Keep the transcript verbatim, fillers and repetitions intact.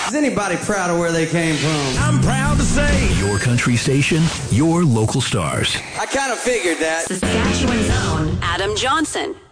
Is anybody proud of where they came from? I'm proud to say, your country station, your local stars. I kind of figured that. Saskatchewan's own Adam Johnson.